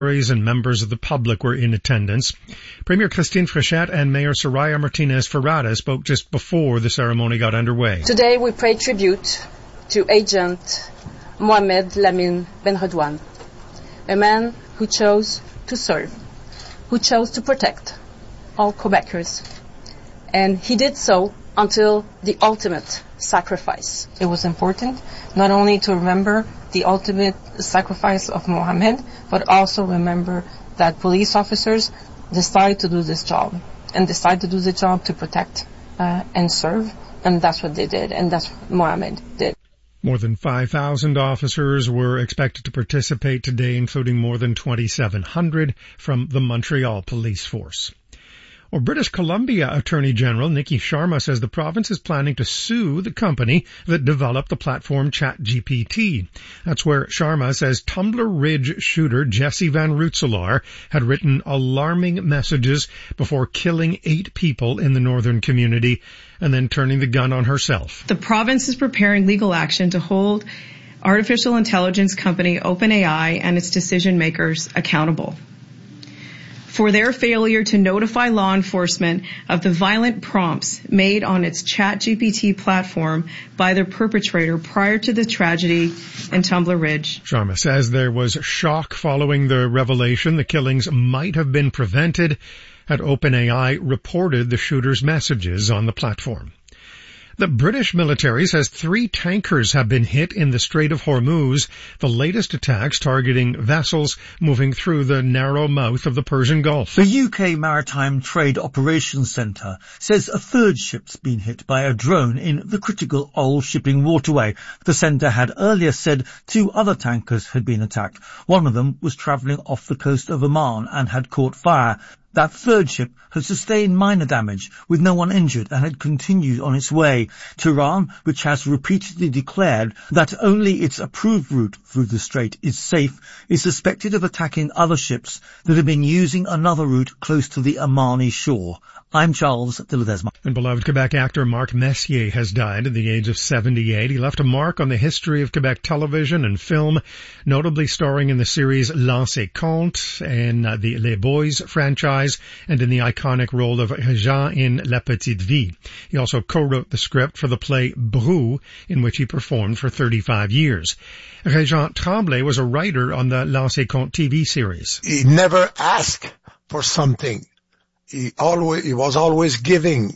and members of the public were in attendance. Premier Christine Frechette and Mayor Soraya Martinez-Ferrada spoke just before the ceremony got underway. Today we pay tribute to Agent Mohamed Lamine Benredouane, a man who chose to serve, who chose to protect all Quebecers. And he did so until the ultimate sacrifice. It was important not only to remember the ultimate sacrifice of Mohamed, but also remember that police officers decide to do this job and decide to do the job to protect and serve, and that's what they did, and that's what Mohamed did. More than 5,000 officers were expected to participate today, including more than 2,700 from the Montreal Police Force. Well, British Columbia Attorney General Nikki Sharma says the province is planning to sue the company that developed the platform ChatGPT. That's where Sharma says Tumbler Ridge shooter Jesse Van Rootselaar had written alarming messages before killing 8 people in the northern community and then turning the gun on herself. The province is preparing legal action to hold artificial intelligence company OpenAI and its decision makers accountable for their failure to notify law enforcement of the violent prompts made on its ChatGPT platform by their perpetrator prior to the tragedy in Tumbler Ridge. Sharma says there was shock following the revelation the killings might have been prevented had OpenAI reported the shooter's messages on the platform. The British military says 3 tankers have been hit in the Strait of Hormuz, the latest attacks targeting vessels moving through the narrow mouth of the Persian Gulf. The UK Maritime Trade Operations Centre says a 3rd ship's been hit by a drone in the critical oil shipping waterway. The centre had earlier said 2 other tankers had been attacked. One of them was travelling off the coast of Oman and had caught fire. That 3rd ship had sustained minor damage, with no one injured, and had continued on its way. Tehran, which has repeatedly declared that only its approved route through the strait is safe, is suspected of attacking other ships that have been using another route close to the Omani shore. I'm Charles de Ledesma. And beloved Quebec actor Marc Messier has died at the age of 78. He left a mark on the history of Quebec television and film, notably starring in the series L'Ancien Comte and the Les Boys franchise, and in the iconic role of Régent in La Petite Vie. He also co-wrote the script for the play Brou, in which he performed for 35 years. Régent Tremblay was a writer on the L'Ancien Comte TV series. He never asked for something. He was always giving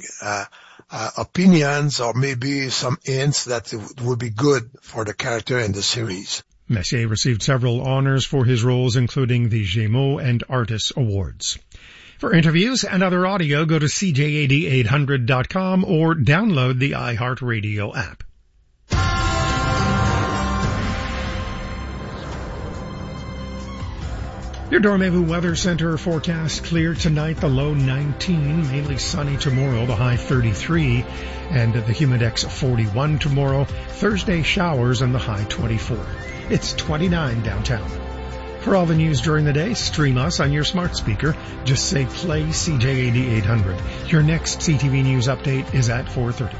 opinions or maybe some hints that it would be good for the character in the series. Messier received several honors for his roles, including the Gémeaux and Artis Awards. For interviews and other audio, go to CJAD800.com or download the iHeartRadio app. Your Dormez-vous Weather Center forecast: clear tonight, the low 19, mainly sunny tomorrow, the high 33, and the humidex 41 tomorrow. Thursday, showers and the high 24. It's 29 downtown. For all the news during the day, stream us on your smart speaker. Just say play CJAD 800. Your next CTV News update is at 4:30.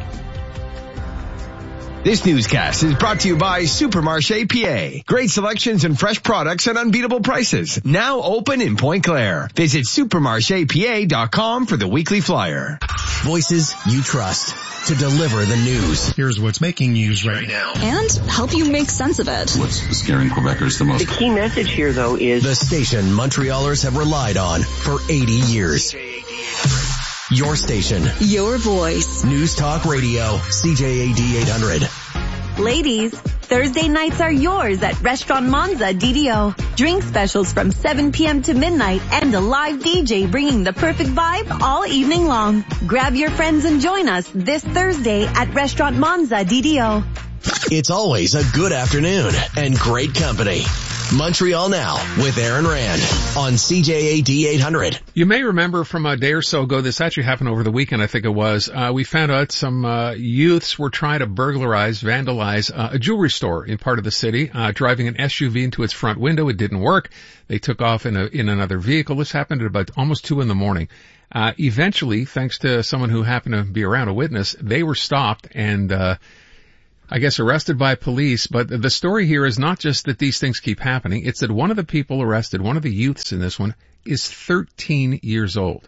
This newscast is brought to you by Supermarché PA. Great selections and fresh products at unbeatable prices. Now open in Pointe Claire. Visit supermarchepa.com for the weekly flyer. Voices you trust to deliver the news. Here's what's making news right now. And help you make sense of it. What's scaring Quebecers the most? The key message here, though, is the station Montrealers have relied on for 80 years. Your station. Your voice. News Talk Radio. CJAD 800. Ladies, Thursday nights are yours at Restaurant Monza DDO. Drink specials from 7 p.m. to midnight and a live DJ bringing the perfect vibe all evening long. Grab your friends and join us this Thursday at Restaurant Monza DDO. It's always a good afternoon and great company. Montreal Now with Aaron Rand on CJAD 800. You may remember from a day or so ago, this actually happened over the weekend, I think it was, we found out some youths were trying to vandalize a jewelry store in part of the city, driving an SUV into its front window. It didn't work. They took off in another vehicle. This happened at about almost 2 a.m. Eventually, thanks to someone who happened to be around, a witness, they were stopped and I guess, arrested by police. But the story here is not just that these things keep happening. It's that one of the people arrested, one of the youths in this one, is 13 years old.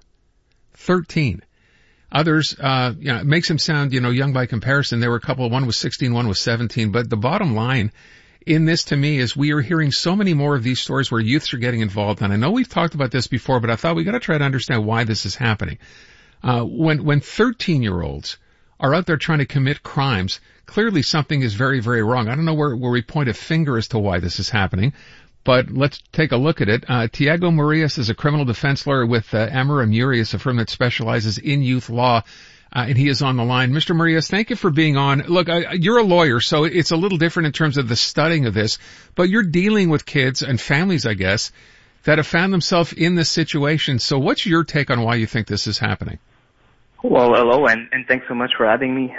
13. Others, it makes him sound, young by comparison. There were a couple, one was 16, one was 17. But the bottom line in this to me is we are hearing so many more of these stories where youths are getting involved. And I know we've talked about this before, but I thought we got to try to understand why this is happening. When 13-year-olds are out there trying to commit crimes, clearly something is very, very wrong. I don't know where we point a finger as to why this is happening, but let's take a look at it. Tiago Marias is a criminal defense lawyer with Amara Murias, a firm that specializes in youth law, and he is on the line. Mr. Marias, thank you for being on. Look, you're a lawyer, so it's a little different in terms of the studying of this, but you're dealing with kids and families, I guess, that have found themselves in this situation. So what's your take on why you think this is happening? Well, hello, and thanks so much for having me.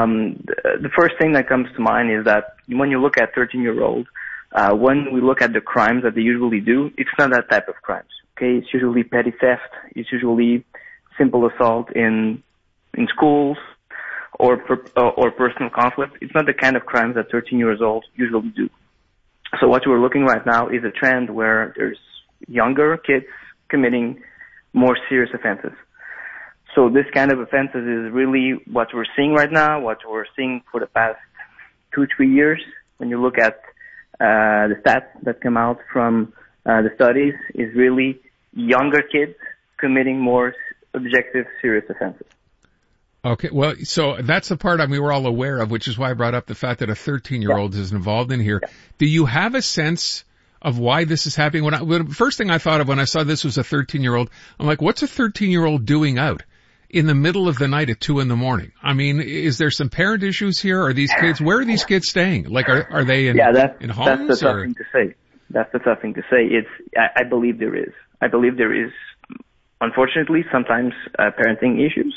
The first thing that comes to mind is that when you look at 13-year-olds, when we look at the crimes that they usually do, it's not that type of crimes. Okay, it's usually petty theft. It's usually simple assault in schools or personal conflict. It's not the kind of crimes that 13-year-olds usually do. So what we're looking right now is a trend where there's younger kids committing more serious offenses. So this kind of offenses is really what we're seeing right now, what we're seeing for the past 2-3 years. When you look at the stats that come out from the studies, is really younger kids committing more objective serious offenses. Okay, well, so that's the part we were all aware of, which is why I brought up the fact that a 13-year-old is involved in here. Yeah. Do you have a sense of why this is happening? The first thing I thought of when I saw this was a 13-year-old, I'm like, what's a 13-year-old doing out in the middle of the night at 2 a.m? I mean, is there some parent issues here? Are these kids, where are these kids staying? Like, are they in homes? That's the tough thing to say. That's the tough thing to say. I believe there is. I believe there is, unfortunately, sometimes parenting issues.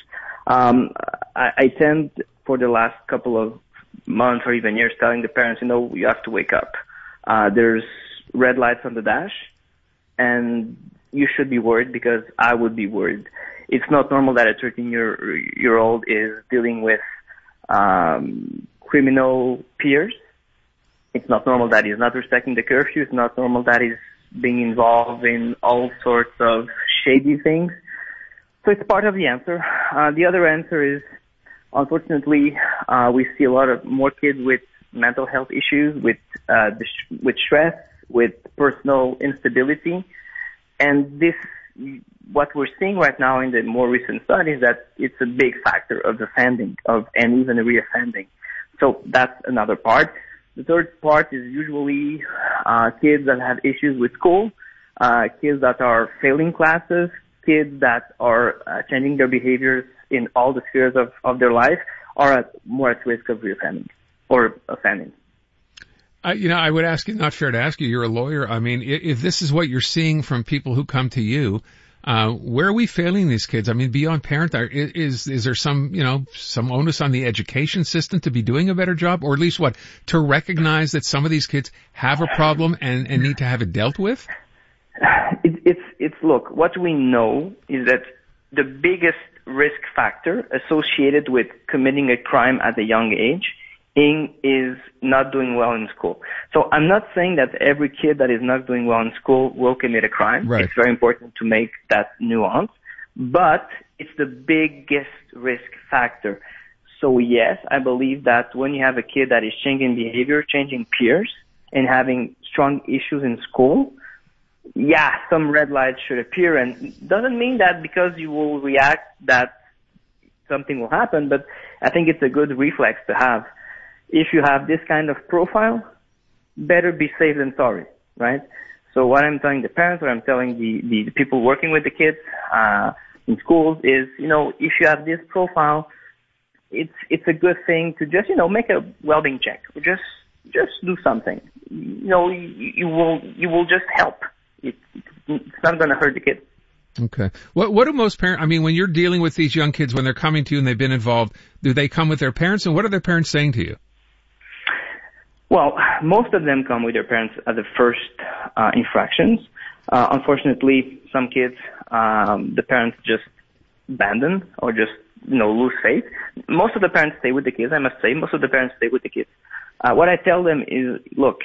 I tend, for the last couple of months or even years, telling the parents, you have to wake up. There's red lights on the dash, and you should be worried because I would be worried. It's not normal that a 13-year-old is dealing with criminal peers. It's not normal that he's not respecting the curfew. It's not normal that he's being involved in all sorts of shady things. So it's part of the answer. The other answer is, unfortunately, we see a lot of more kids with mental health issues, with stress, with personal instability, and what we're seeing right now in the more recent studies, that it's a big factor of offending, and even reoffending. So that's another part. The third part is usually kids that have issues with school, kids that are failing classes, kids that are changing their behaviors in all the spheres of their life are more at risk of reoffending or offending. I would ask you, not fair to ask you, you're a lawyer. I mean, if this is what you're seeing from people who come to you, where are we failing these kids? I mean, beyond parent, is there some onus on the education system to be doing a better job, or at least to recognize that some of these kids have a problem and need to have it dealt with? Look, what we know is that the biggest risk factor associated with committing a crime at a young age is not doing well in school. So I'm not saying that every kid that is not doing well in school will commit a crime. Right. It's very important to make that nuance, but it's the biggest risk factor. So yes, I believe that when you have a kid that is changing behavior, changing peers, and having strong issues in school, some red lights should appear, and doesn't mean that because you will react that something will happen, but I think it's a good reflex to have. If you have this kind of profile, better be safe than sorry, right? So what I'm telling the parents, what I'm telling the people working with the kids in schools is, if you have this profile, it's a good thing to just, make a well-being check, or just do something. You will just help. It's not going to hurt the kids. Okay. What do most parents, when you're dealing with these young kids, when they're coming to you and they've been involved, do they come with their parents, and what are their parents saying to you? Well, most of them come with their parents at the first infractions. Unfortunately, some kids, the parents just abandon or just lose faith. Most of the parents stay with the kids. I must say, most of the parents stay with the kids. What I tell them is, look,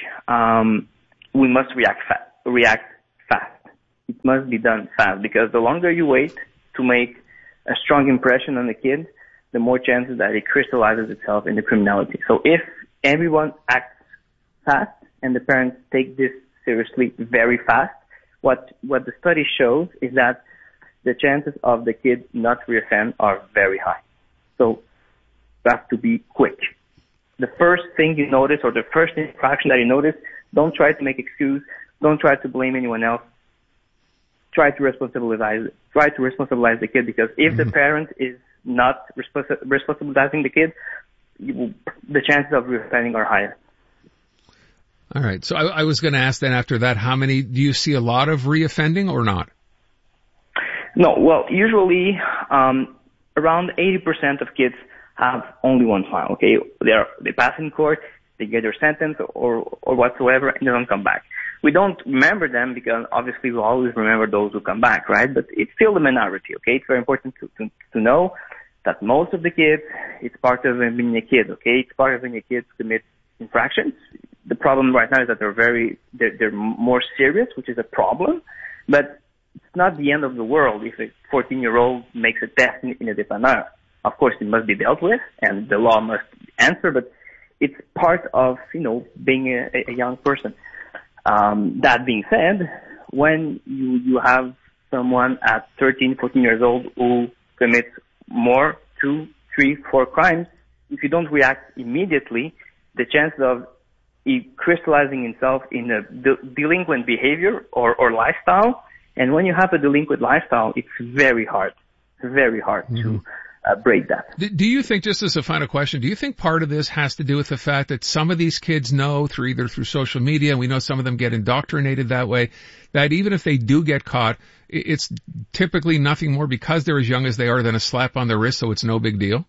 we must react fast. It must be done fast, because the longer you wait to make a strong impression on the kid, the more chances that it crystallizes itself into criminality. So if everyone acts fast and the parents take this seriously very fast, what the study shows is that the chances of the kid not reoffend are very high. So you have to be quick. The first thing you notice, or the first infraction that you notice, don't try to make excuse. Don't try to blame anyone else. Try to responsibilize the kid, because if the parent is not responsibilizing the kid, the chances of reoffending are higher. All right. So I was going to ask then after that, how many, do you see a lot of reoffending or not? No. Well, usually around 80% of kids have only one file. Okay, they pass in court, they get their sentence or whatsoever, and they don't come back. We don't remember them because obviously we always remember those who come back, right? But it's still the minority. Okay, it's very important to know that most of the kids, it's part of being a kid. Okay, it's part of being a kid to commit infractions. The problem right now is that they're more serious, which is a problem, but it's not the end of the world if a 14-year-old makes a theft in a dépanneur. Of course, it must be dealt with, and the law must answer, but it's part of, being a young person. That being said, when you have someone at 13, 14 years old who commits more, 2, 3, 4 crimes, if you don't react immediately, the chance of it crystallizing itself in a delinquent behavior or lifestyle. And when you have a delinquent lifestyle, it's very hard to break that. Do you think, just as a final question, do you think part of this has to do with the fact that some of these kids know either through social media, and we know some of them get indoctrinated that way, that even if they do get caught, it's typically nothing more because they're as young as they are than a slap on the wrist, so it's no big deal?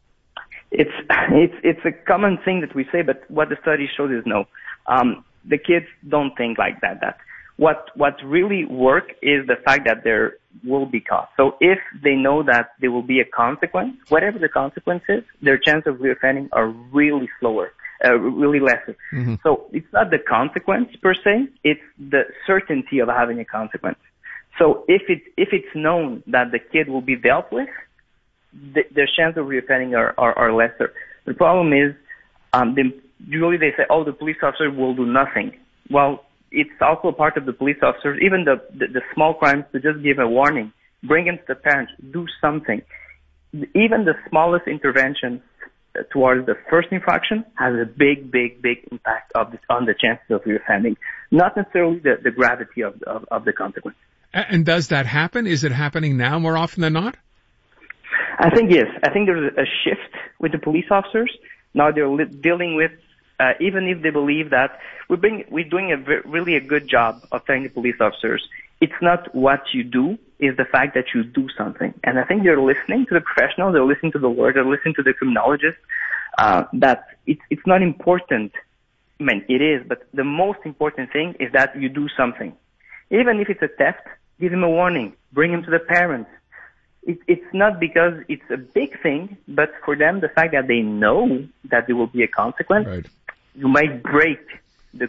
It's a common thing that we say, but what the study shows is no. The kids don't think like that. What really works is the fact that there will be caught. So if they know that there will be a consequence, whatever the consequence is, their chance of reoffending are really really lesser. Mm-hmm. So it's not the consequence per se, it's the certainty of having a consequence. So if it's known that the kid will be dealt with, their chance of reoffending are lesser. The problem is, usually they say, the police officer will do nothing. Well, it's also part of the police officers, even the small crimes, to just give a warning, bring them to the parents, do something. Even the smallest intervention towards the first infraction has a big impact on the chances of reoffending, not necessarily the gravity of the consequence. And does that happen? Is it happening now more often than not? I think yes. I think there's a shift with the police officers. Now they're dealing with, even if they believe that we're doing really a good job of telling the police officers, it's not what you do, it's the fact that you do something. And I think they're listening to the professionals, they're listening to the lawyers, they're listening to the criminologists, that it's not important. I mean, it is, but the most important thing is that you do something. Even if it's a theft, give him a warning, bring him to the parents. It's not because it's a big thing, but for them, the fact that they know that there will be a consequence, right. You might break the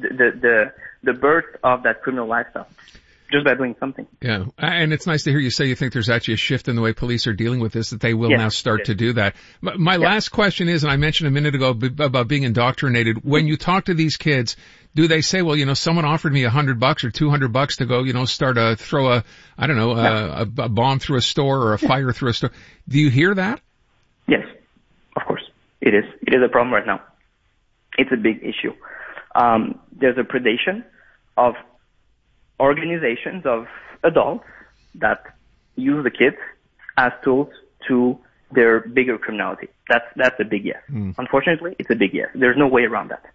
birth of that criminal lifestyle just by doing something. Yeah, and it's nice to hear you say you think there's actually a shift in the way police are dealing with this, that they will now start to do that. My last question is, and I mentioned a minute ago about being indoctrinated. When you talk to these kids, do they say, well, someone offered me $100 or $200 to go, throw a bomb through a store or a fire through a store? Do you hear that? Yes, of course. It is. It is a problem right now. It's a big issue. There's a predation of organizations of adults that use the kids as tools to their bigger criminality. That's a big yes. Unfortunately, it's a big yes. There's no way around that.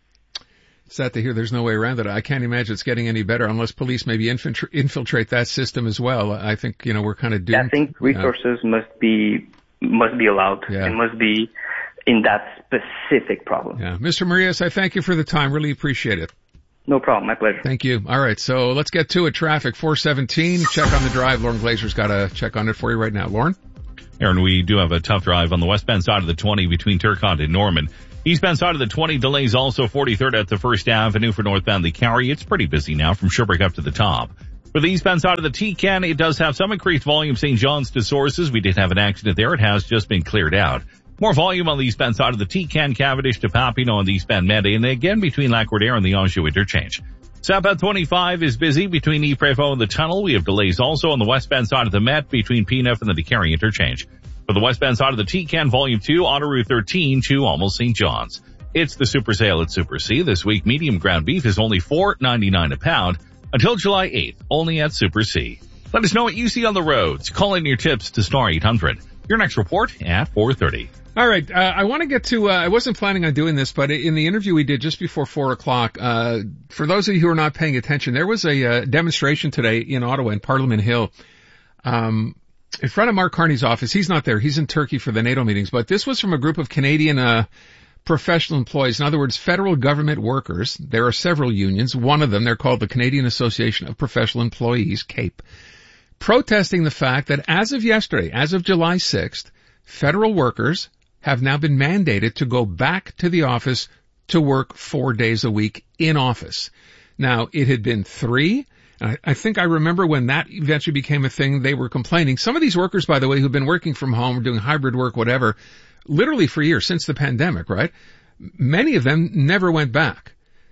Sad to hear there's no way around it. I can't imagine it's getting any better unless police maybe infiltrate that system as well. I think, we're kind of doomed. I think resources must be allowed and must be in that specific problem. Yeah. Mr. Marias, I thank you for the time. Really appreciate it. No problem. My pleasure. Thank you. All right. So let's get to it. Traffic 417. Check on the drive. Lauren Glazer's got a check on it for you right now. Lauren? Aaron, we do have a tough drive on the westbound side of the 20 between Turcotte and Norman. Eastbound side of the 20 delays also 43rd at the First Avenue for northbound Lee County. It's pretty busy now from Sherbrooke up to the top. For the eastbound side of the T-Can, it does have some increased volume St. John's to Sources. We did have an accident there. It has just been cleared out. More volume on the eastbound side of the T-Can, Cavendish to Papineau on the eastbound Mede, and again between Lac-Roder and the Anjou interchange. Southbound 25 is busy between Ypres-Prévost and the tunnel. We have delays also on the westbound side of the Met between P9 and the DeCarry interchange. For the westbound side of the T-Can, Volume 2, Autoroute 13 to almost St. John's. It's the super sale at Super C. This week, medium ground beef is only $4.99 a pound until July 8th, only at Super C. Let us know what you see on the roads. Call in your tips to Star 800. Your next report at 4:30. All right. I want to get to, I wasn't planning on doing this, but in the interview we did just before 4 o'clock, for those of you who are not paying attention, there was a demonstration today in Ottawa in Parliament Hill, in front of Mark Carney's office. He's not there. He's in Turkey for the NATO meetings, but this was from a group of Canadian, professional employees. In other words, federal government workers. There are several unions. One of them, they're called the Canadian Association of Professional Employees, CAPE, protesting the fact that as of yesterday, as of July 6th, federal workers have now been mandated to go back to the office to work 4 days a week in office. Now, it had been 3. I think I remember when that eventually became a thing, they were complaining. Some of these workers, by the way, who've been working from home, doing hybrid work, whatever, literally for years, since the pandemic, right? Many of them never went back.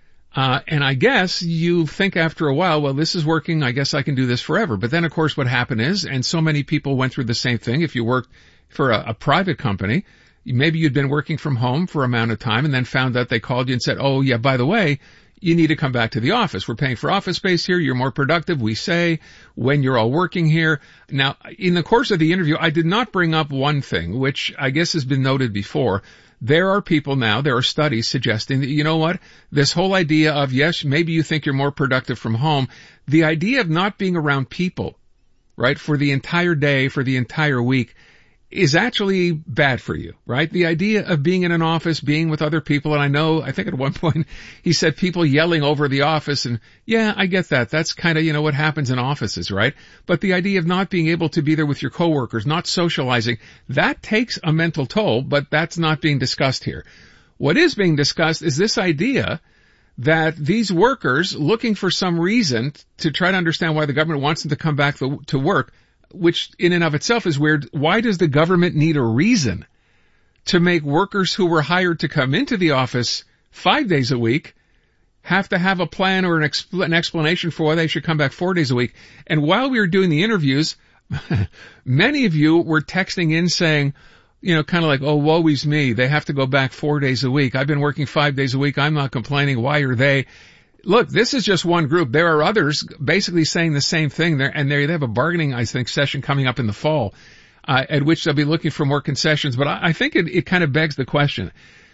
And I guess you think after a while, well, this is working, I guess I can do this forever. But then, of course, what happened is, and so many people went through the same thing, if you worked for a private company, maybe you'd been working from home for an amount of time and then found out they called you and said, oh, yeah, by the way, you need to come back to the office. We're paying for office space here. You're more productive, we say, when you're all working here. Now, in the course of the interview, I did not bring up one thing, which I guess has been noted before. There are people now, there are studies suggesting that, you know what, this whole idea of, yes, maybe you think you're more productive from home, the idea of not being around people, right, for the entire day, for the entire week, is actually bad for you, right? The idea of being in an office, being with other people, and I think at one point he said people yelling over the office, and yeah, I get that. That's kind of, what happens in offices, right? But the idea of not being able to be there with your coworkers, not socializing, that takes a mental toll, but that's not being discussed here. What is being discussed is this idea that these workers, looking for some reason to try to understand why the government wants them to come back to work, which in and of itself is weird. Why does the government need a reason to make workers who were hired to come into the office 5 days a week have to have a plan or an explanation for why they should come back 4 days a week? And while we were doing the interviews, many of you were texting in saying, kind of like, oh, woe is me. They have to go back 4 days a week. I've been working 5 days a week. I'm not complaining. Why are they? Look, this is just one group. There are others basically saying the same thing there, and they have a bargaining, I think, session coming up in the fall, at which they'll be looking for more concessions. But I think it kind of begs the question.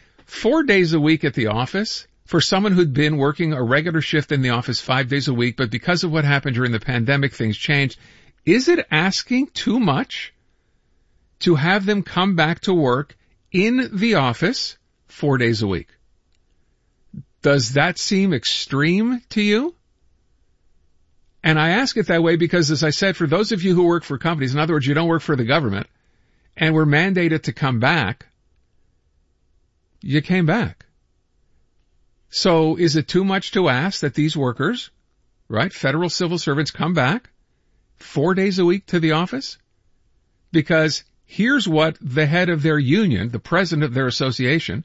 4 days a week at the office for someone who'd been working a regular shift in the office 5 days a week, but because of what happened during the pandemic, things changed. Is it asking too much to have them come back to work in the office 4 days a week? Does that seem extreme to you? And I ask it that way because, as I said, for those of you who work for companies, in other words, you don't work for the government, and were mandated to come back, you came back. So is it too much to ask that these workers, right, federal civil servants, come back 4 days a week to the office? Because here's what the head of their union, the president of their association,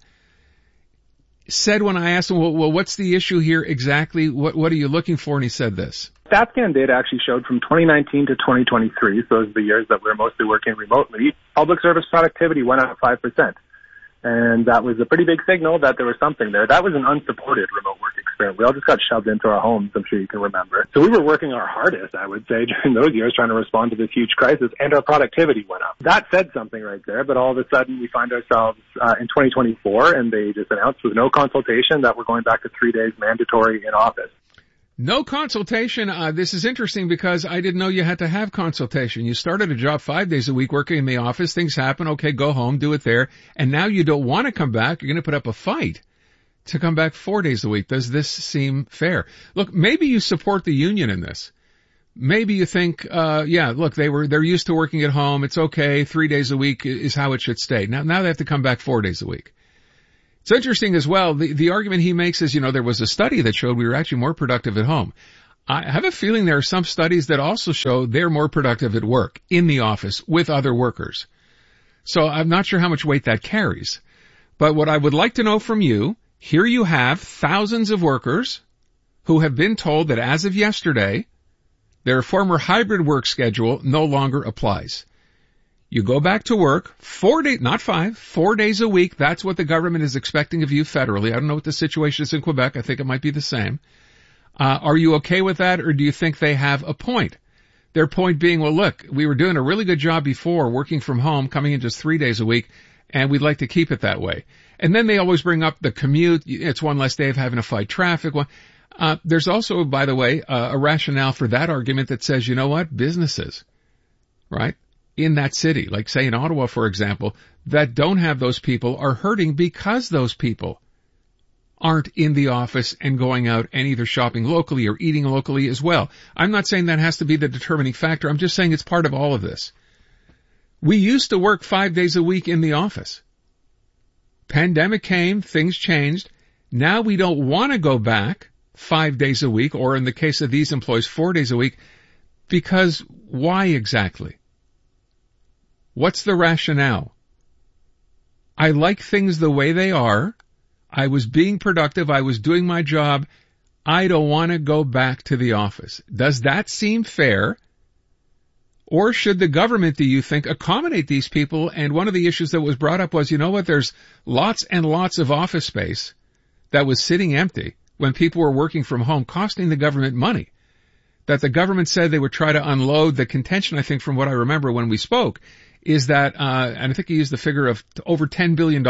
said when I asked him, well, what's the issue here exactly? What are you looking for? And he said this. StatsCan data actually showed from 2019 to 2023, so those are the years that we're mostly working remotely, public service productivity went up 5%. And that was a pretty big signal that there was something there. That was an unsupported remote work experiment. We all just got shoved into our homes, I'm sure you can remember. So we were working our hardest, I would say, during those years trying to respond to this huge crisis, and our productivity went up. That said something right there, but all of a sudden we find ourselves in 2024, and they just announced with no consultation that we're going back to 3 days mandatory in office. No consultation. This is interesting because I didn't know you had to have consultation. You started a job 5 days a week working in the office. Things happen. Okay, go home, do it there. And now you don't want to come back. You're going to put up a fight to come back 4 days a week. Does this seem fair? Look, maybe you support the union in this, maybe you think, look, they're used to working at home. It's okay. 3 days a week is how it should stay. Now they have to come back 4 days a week. It's interesting as well. The argument he makes is, there was a study that showed we were actually more productive at home. I have a feeling there are some studies that also show they're more productive at work, in the office, with other workers. So I'm not sure how much weight that carries. But what I would like to know from you, here you have thousands of workers who have been told that as of yesterday, their former hybrid work schedule no longer applies. You go back to work 4 days, not 5, 4 days a week. That's what the government is expecting of you federally. I don't know what the situation is in Quebec. I think it might be the same. Are you okay with that, or do you think they have a point? Their point being, well, look, we were doing a really good job before working from home, coming in just 3 days a week, and we'd like to keep it that way. And then they always bring up the commute. It's one less day of having to fight traffic. There's also, by the way, a rationale for that argument that says, you know what, businesses, right, in that city, like say in Ottawa, for example, that don't have those people are hurting because those people aren't in the office and going out and either shopping locally or eating locally as well. I'm not saying that has to be the determining factor. I'm just saying it's part of all of this. We used to work 5 days a week in the office. Pandemic came, things changed. Now we don't want to go back 5 days a week, or in the case of these employees, 4 days a week, because why exactly? What's the rationale? I like things the way they are. I was being productive. I was doing my job. I don't want to go back to the office. Does that seem fair? Or should the government, do you think, accommodate these people? And one of the issues that was brought up was, you know what, there's lots and lots of office space that was sitting empty when people were working from home, costing the government money. That the government said they would try to unload. The contention, I think, from what I remember when we spoke, is that, and I think he used the figure of over $10 billion.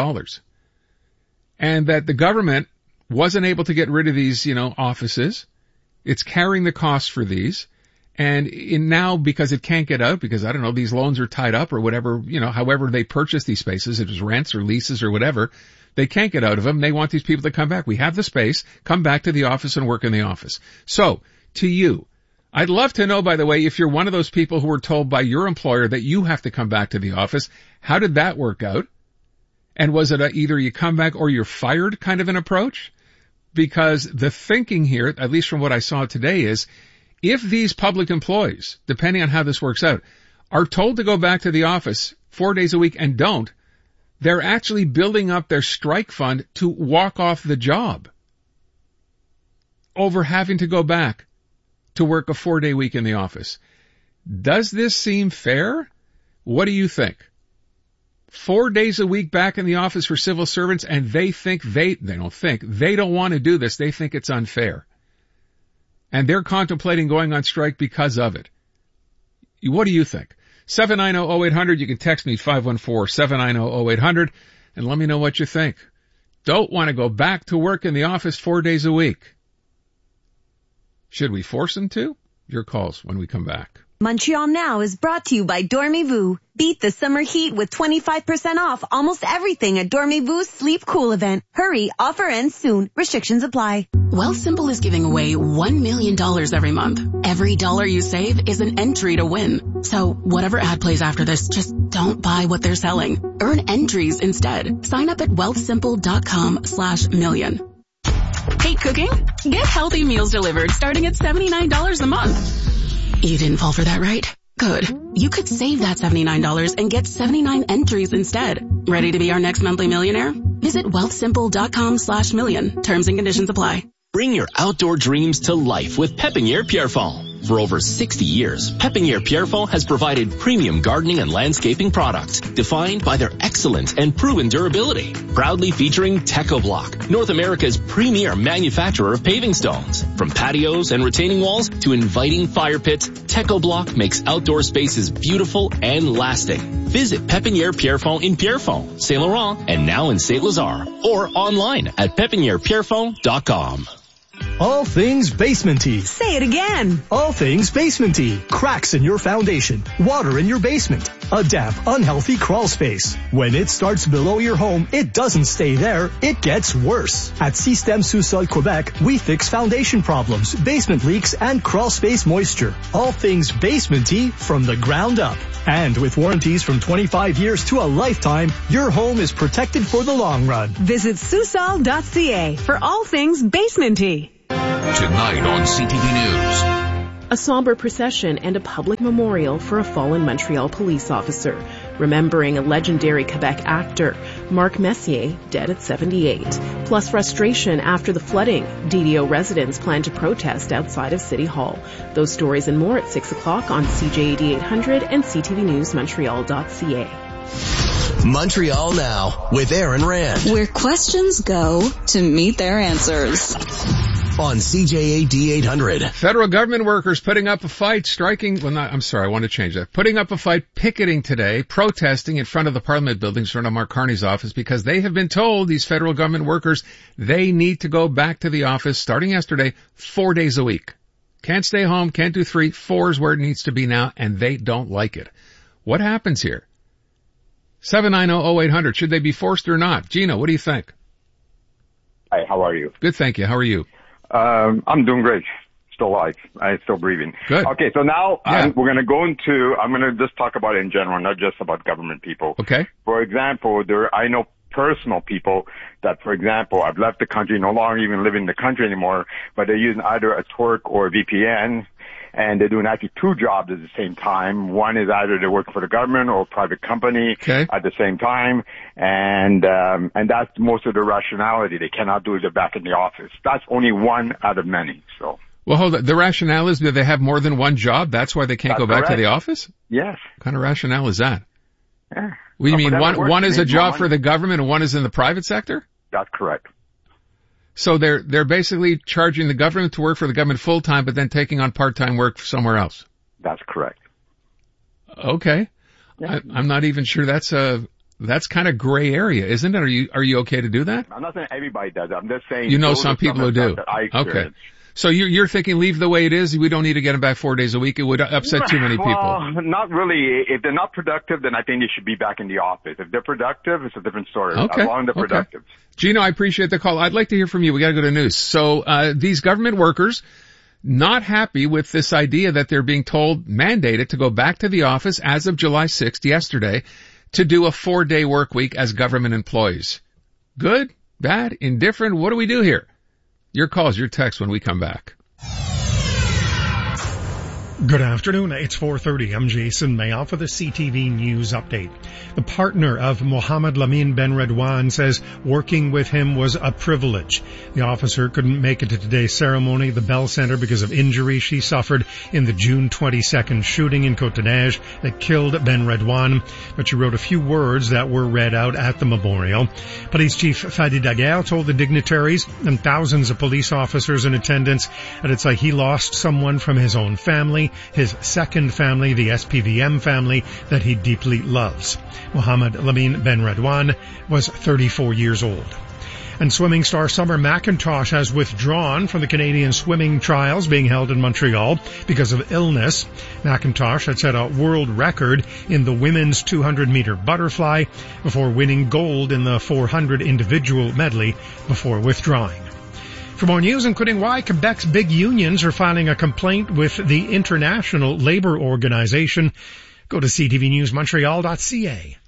And that the government wasn't able to get rid of these, offices. It's carrying the cost for these. And now, because it can't get out, because, I don't know, these loans are tied up or whatever, however they purchase these spaces, if it's rents or leases or whatever, they can't get out of them. They want these people to come back. We have the space, come back to the office and work in the office. So, to you, I'd love to know, by the way, if you're one of those people who were told by your employer that you have to come back to the office, how did that work out? And was it either you come back or you're fired kind of an approach? Because the thinking here, at least from what I saw today, is if these public employees, depending on how this works out, are told to go back to the office 4 days a week and don't, they're actually building up their strike fund to walk off the job over having to go back to work a 4-day week in the office. Does this seem fair? What do you think? 4 days a week back in the office for civil servants, and they don't want to do this. They think it's unfair. And they're contemplating going on strike because of it. What do you think? 790-0800, you can text me 514-790-0800 and let me know what you think. Don't want to go back to work in the office 4 days a week. Should we force them to? Your calls when we come back. Montreal Now is brought to you by Dormez-vous. Beat the summer heat with 25% off almost everything at Dormez-vou's Sleep Cool event. Hurry, offer ends soon. Restrictions apply. Wealthsimple is giving away $1 million every month. Every dollar you save is an entry to win. So whatever ad plays after this, just don't buy what they're selling. Earn entries instead. Sign up at wealthsimple.com/million. Hate cooking? Get healthy meals delivered starting at $79 a month. You didn't fall for that, right? Good. You could save that $79 and get 79 entries instead. Ready to be our next monthly millionaire? Visit wealthsimple.com/million. Terms and conditions apply. Bring your outdoor dreams to life with Pépinière Pierrefonds. For over 60 years, Pépinière Pierrefonds has provided premium gardening and landscaping products defined by their excellent and proven durability. Proudly featuring TechoBlock, North America's premier manufacturer of paving stones. From patios and retaining walls to inviting fire pits, TechoBlock makes outdoor spaces beautiful and lasting. Visit Pépinière Pierrefonds in Pierrefonds, Saint Laurent, and now in Saint Lazare, or online at pépinièrepierrefonds.com. All things basement-y. Say it again. All things basement-y. Cracks in your foundation. Water in your basement. A damp, unhealthy crawl space. When it starts below your home, it doesn't stay there. It gets worse. At Système Sous-Sol Quebec, we fix foundation problems, basement leaks, and crawl space moisture. All things basement-y from the ground up. And with warranties from 25 years to a lifetime, your home is protected for the long run. Visit Susol.ca for all things basement-y. Tonight on CTV News. A somber procession and a public memorial for a fallen Montreal police officer, remembering a legendary Quebec actor, Marc Messier, dead at 78. Plus frustration after the flooding. DDO residents plan to protest outside of City Hall. Those stories and more at 6 o'clock on CJAD 800 and CTVNewsMontreal.ca. Montreal Now with Aaron Rand. Where questions go to meet their answers. On CJAD 800. Federal government workers putting up a fight, putting up a fight, picketing today, protesting in front of the Parliament buildings, in front of Mark Carney's office, because they have been told, these federal government workers, they need to go back to the office starting yesterday, 4 days a week. Can't stay home, can't do 3, 4 is where it needs to be now, and they don't like it. What happens here? 790-0800, should they be forced or not? Gino, what do you think? Hi, how are you? Good, thank you. How are you? I'm doing great. Still alive. I'm still breathing. Good. Okay, so now I'm going to just talk about it in general, not just about government people. Okay. For example, I know personal people that, for example, I've left the country, no longer even living in the country anymore, but they're using either a Tor or a VPN, and they're doing actually 2 jobs at the same time. One is either they're working for the government or a private company at the same time, and that's most of the rationality. They cannot do it back in the office. That's only one out of many. So. Well, hold on. The rationale is that they have more than one job. That's why they can't go back to the office? Yes. What kind of rationale is that? Yeah. What do you mean one is a job for the government and one is in the private sector? That's correct. So they're basically charging the government to work for the government full time, but then taking on part-time work somewhere else. That's correct. Okay. Yeah. I'm not even sure that's kind of gray area, isn't it? Are you okay to do that? I'm not saying everybody does. I'm just saying. You know some people who do. Okay. So you're thinking leave the way it is. We don't need to get them back 4 days a week. It would upset too many people. Well, not really. If they're not productive, then I think they should be back in the office. If they're productive, it's a different story. Okay. As long as they're productive. Gino, I appreciate the call. I'd like to hear from you. We got to go to news. So these government workers not happy with this idea that they're being mandated to go back to the office as of July 6th, yesterday, to do a 4-day work week as government employees. Good? Bad? Indifferent? What do we do here? Your calls, your texts when we come back. Good afternoon. It's 4:30. I'm Jason Mayoff for the CTV News Update. The partner of Mohammed Lamine Ben Redouane says working with him was a privilege. The officer couldn't make it to today's ceremony at the Bell Center because of injuries she suffered in the June 22nd shooting in Côte-des-Neiges that killed Ben Redouane, but she wrote a few words that were read out at the memorial. Police Chief Fadi Daguerre told the dignitaries and thousands of police officers in attendance that it's like he lost someone from his own family, his second family, the SPVM family that he deeply loves. Mohammed Lamine Ben Redouane was 34 years old. And swimming star Summer McIntosh has withdrawn from the Canadian swimming trials being held in Montreal because of illness. McIntosh had set a world record in the women's 200-meter butterfly before winning gold in the 400 individual medley before withdrawing. For more news, including why Quebec's big unions are filing a complaint with the International Labour Organization, go to ctvnewsmontreal.ca.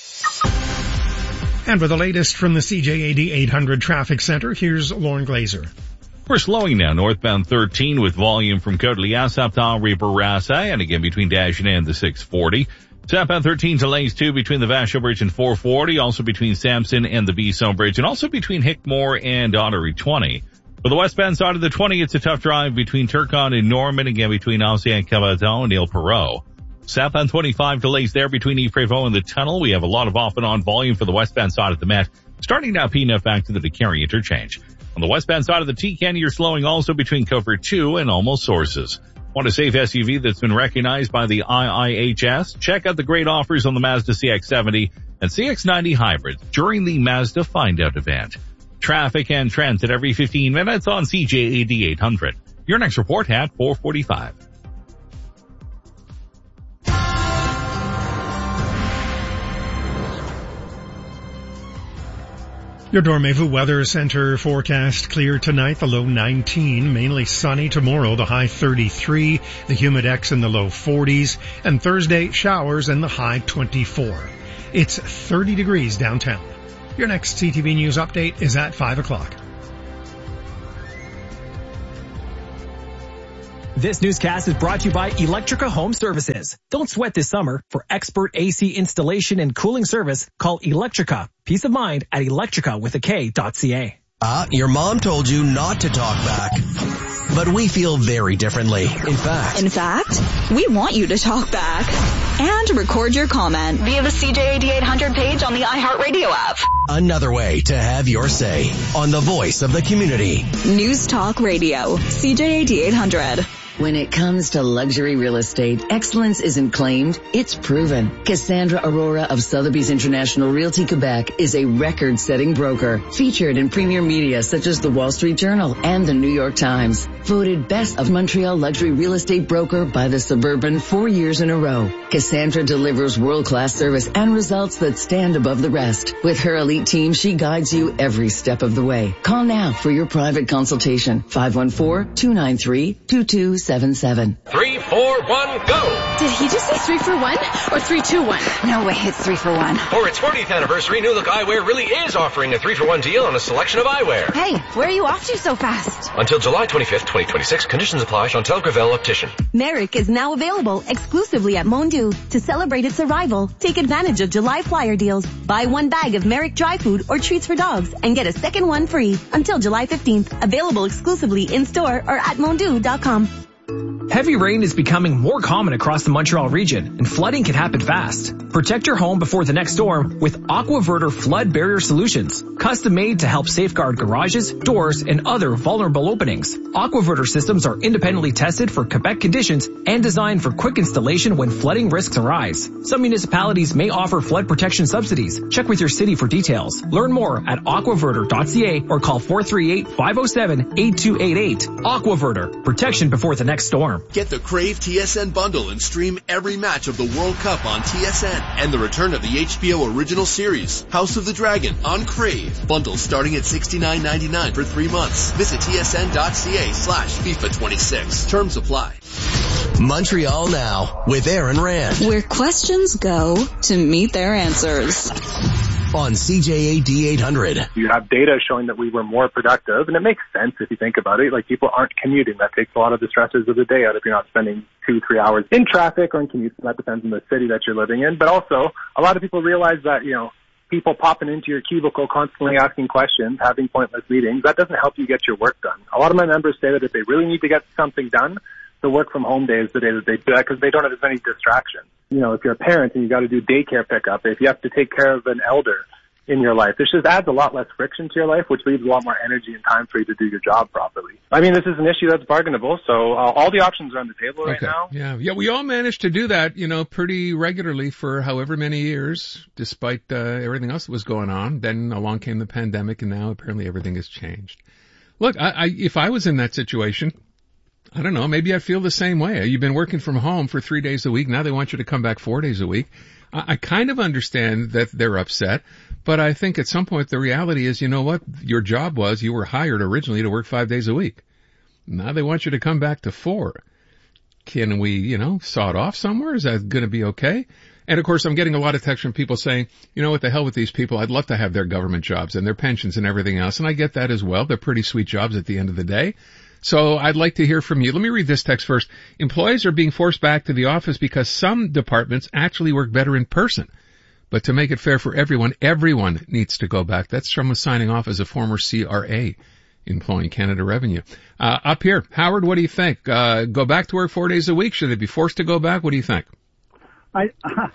And for the latest from the CJAD 800 Traffic Center, here's Lauren Glazer. We're slowing down northbound 13 with volume from Côte-Lias up to Henri-Bourassa, and again between Dagenais and the 640. Southbound 13 delays too between the Vachon Bridge and 440, also between Sampson and the Bisson Bridge, and also between Hickmore and Ottery 20. For the westbound side of the 20, it's a tough drive between Turcotte and Norman, again between Ancien Cavaton and Ile Perrot. Southbound 25 delays there between Yves-Prévost and the tunnel. We have a lot of off and on volume for the westbound side of the Met, starting now P9 back to the Décarie interchange. On the westbound side of the T-Can, you're slowing also between Cover 2 and Almost Sources. Want a safe SUV that's been recognized by the IIHS? Check out the great offers on the Mazda CX-70 and CX-90 hybrids during the Mazda Find Out event. traffic and transit every 15 minutes on CJAD 800. Your next report at 4:45. Your Dormevu Weather Center forecast: clear tonight, the low 19, mainly sunny tomorrow, the high 33, the humidex in the low 40s, and Thursday showers in the high 24. It's 30 degrees downtown. Your next CTV News update is at 5 o'clock. This newscast is brought to you by Electrica Home Services. Don't sweat this summer. For expert AC installation and cooling service, call Electrica. Peace of mind at electrica.ca. Your mom told you not to talk back. But we feel very differently. In fact, we want you to talk back and record your comment via the CJAD 800 page on the iHeartRadio app. Another way to have your say on the voice of the community. News Talk Radio, CJAD 800. When it comes to luxury real estate, excellence isn't claimed, it's proven. Cassandra Aurora of Sotheby's International Realty Quebec is a record-setting broker, featured in premier media such as the Wall Street Journal and the New York Times. Voted Best of Montreal Luxury Real Estate Broker by the Suburban 4 years in a row. Cassandra delivers world-class service and results that stand above the rest. With her elite team, she guides you every step of the way. Call now for your private consultation. 514-293-2277. 3, 4, 1, go! Did he just say 3 for 1 or 3, 2, 1? No way, it's 3 for 1. For its 40th anniversary, New Look Eyewear really is offering a 3 for 1 deal on a selection of eyewear. Hey, where are you off to so fast? Until July 25th, 2026. Conditions apply. Chantal Gravel, Optician. Merrick is now available exclusively at Mondu. To celebrate its arrival, take advantage of July flyer deals. Buy 1 bag of Merrick dry food or treats for dogs and get a second one free until July 15th. Available exclusively in-store or at mondu.com. Heavy rain is becoming more common across the Montreal region, and flooding can happen fast. Protect your home before the next storm with AquaVerter Flood Barrier Solutions, custom made to help safeguard garages, doors, and other vulnerable openings. AquaVerter systems are independently tested for Quebec conditions and designed for quick installation when flooding risks arise. Some municipalities may offer flood protection subsidies. Check with your city for details. Learn more at aquaverter.ca or call 438-507-8288. AquaVerter, protection before the next storm. Get the Crave TSN bundle and stream every match of the World Cup on TSN and the return of the HBO original series, House of the Dragon, on Crave. Bundles starting at $69.99 for 3 months. Visit tsn.ca/FIFA26. Terms apply. Montreal Now with Aaron Rand. Where questions go to meet their answers. On CJAD 800. You have data showing that we were more productive, and it makes sense if you think about it. Like, people aren't commuting. That takes a lot of the stresses of the day out if you're not spending 2-3 hours in traffic or in commute. That depends on the city that you're living in. But also, a lot of people realize that, people popping into your cubicle constantly asking questions, having pointless meetings, that doesn't help you get your work done. A lot of my members say that if they really need to get something done, the work from home day is the day that they do that because they don't have as many distractions. If you're a parent and you got to do daycare pickup, if you have to take care of an elder in your life, this just adds a lot less friction to your life, which leaves a lot more energy and time for you to do your job properly. I mean, this is an issue that's bargainable, so all the options are on the table right now. Yeah, we all managed to do that, pretty regularly for however many years, despite everything else that was going on. Then along came the pandemic, and now apparently everything has changed. Look, if I was in that situation, I don't know, maybe I'd feel the same way. You've been working from home for 3 days a week. Now they want you to come back 4 days a week. I kind of understand that they're upset, but I think at some point the reality is, you know what? Your job was you were hired originally to work 5 days a week. Now they want you to come back to 4. Can we, saw it off somewhere? Is that going to be okay? And of course, I'm getting a lot of texts from people saying, what the hell with these people? I'd love to have their government jobs and their pensions and everything else. And I get that as well. They're pretty sweet jobs at the end of the day. So I'd like to hear from you. Let me read this text first. Employees are being forced back to the office because some departments actually work better in person. But to make it fair for everyone needs to go back. That's from signing off as a former CRA employing Canada Revenue. Up here, Howard, what do you think? Go back to work 4 days a week? Should they be forced to go back? What do you think? I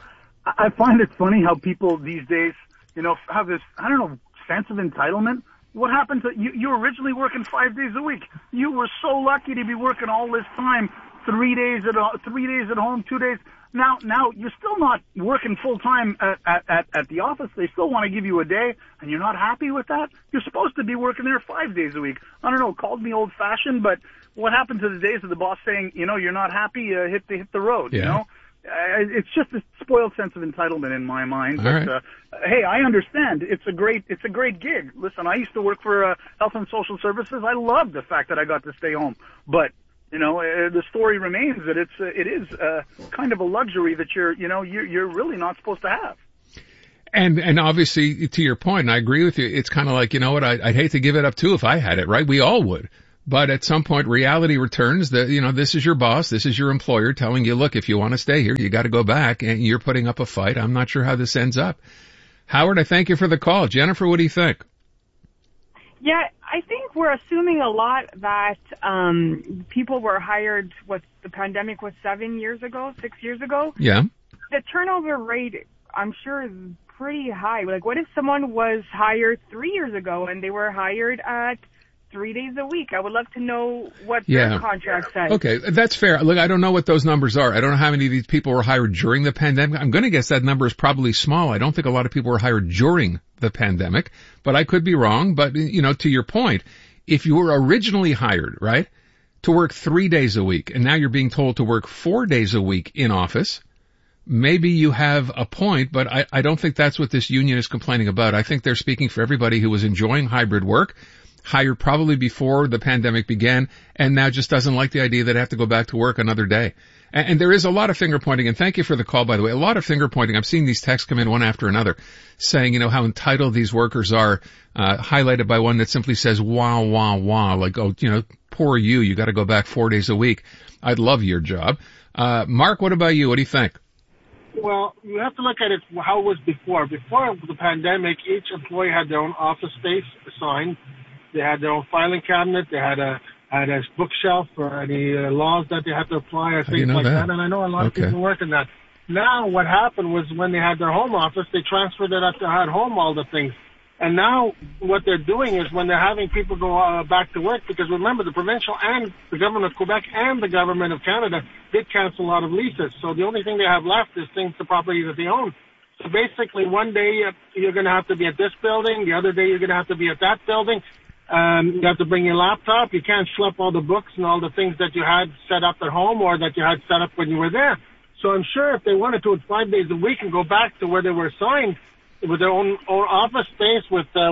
find it funny how people these days, have this, sense of entitlement. What happened to you? You were originally working 5 days a week. You were so lucky to be working all this time 3 days at home, 2 days. Now you're still not working full time at the office. They still want to give you a day, and you're not happy with that. You're supposed to be working there 5 days a week. I don't know, called me old fashioned, but what happened to the days of the boss saying, you're not happy, hit the road, It's just a spoiled sense of entitlement in my mind. But, hey, I understand. It's a great gig. Listen, I used to work for Health and Social Services. I loved the fact that I got to stay home. But, the story remains that it is kind of a luxury that you're really not supposed to have. And obviously, to your point, and I agree with you, it's kind of like, I'd hate to give it up too if I had it, right? We all would. But at some point, reality returns that, this is your boss, this is your employer telling you, look, if you want to stay here, you got to go back, and you're putting up a fight. I'm not sure how this ends up. Howard, I thank you for the call. Jennifer, what do you think? Yeah, I think we're assuming a lot that people were hired, the pandemic was 6 years ago. Yeah. The turnover rate, I'm sure, is pretty high. Like, what if someone was hired 3 years ago and they were hired at 3 days a week? I would love to know what their contract says. Okay, that's fair. Look, I don't know what those numbers are. I don't know how many of these people were hired during the pandemic. I'm going to guess that number is probably small. I don't think a lot of people were hired during the pandemic, but I could be wrong. But, to your point, if you were originally hired, right, to work 3 days a week, and now you're being told to work 4 days a week in office, maybe you have a point, but I don't think that's what this union is complaining about. I think they're speaking for everybody who was enjoying hybrid work, hired probably before the pandemic began, and now just doesn't like the idea that they have to go back to work another day. And there is a lot of finger pointing, and thank you for the call, by the way. A lot of finger pointing. I'm seeing these texts come in one after another saying, how entitled these workers are, highlighted by one that simply says, wah, wah, wah, like, poor you got to go back 4 days a week. I'd love your job. Mark, what about you? What do you think? Well, you have to look at it how it was before. Before the pandemic, each employee had their own office space assigned. They had their own filing cabinet. They had a bookshelf for any laws that they had to apply or things like that. And I know a lot of people work in that. Now what happened was when they had their home office, they transferred it up to at home, all the things. And now what they're doing is when they're having people go back to work, because remember the provincial and the government of Quebec and the government of Canada did cancel a lot of leases. So the only thing they have left is things, the property that they own. So basically one day you're going to have to be at this building. The other day you're going to have to be at that building. You have to bring your laptop. You can't schlep all the books and all the things that you had set up at home or that you had set up when you were there. So I'm sure if they wanted to, 5 days a week and go back to where they were assigned with their own office space with high,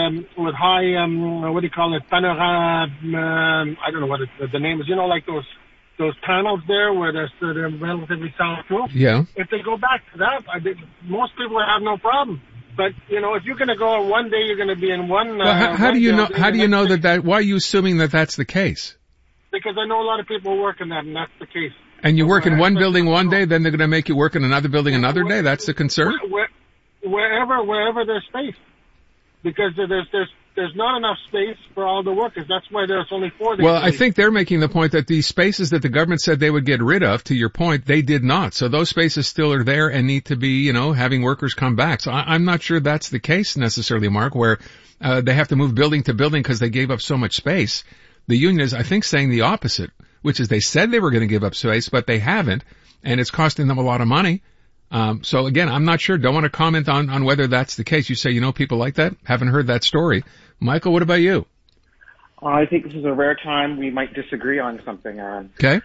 what do you call it, panorama, I don't know what the name is, like those panels there where they're relatively soundproof. Yeah. If they go back to that, I think most people would have no problem. But, if you're going to go one day, you're going to be in one... Well, how do you know that, why are you assuming that that's the case? Because I know a lot of people work in that, and that's the case. And you work in one building one day, then they're going to make you work in another building another day? That's the concern? Wherever there's space. Because there's not enough space for all the workers. That's why there's only 4 days. Well, I think they're making the point that these spaces that the government said they would get rid of, to your point, they did not. So those spaces still are there and need to be, having workers come back. So I'm not sure that's the case necessarily, Mark, where they have to move building to building because they gave up so much space. The union is, I think, saying the opposite, which is they said they were going to give up space, but they haven't, and it's costing them a lot of money. So again, I'm not sure. Don't want to comment on whether that's the case. You say, people like that? Haven't heard that story. Michael, what about you? I think this is a rare time we might disagree on something, Aaron. Okay.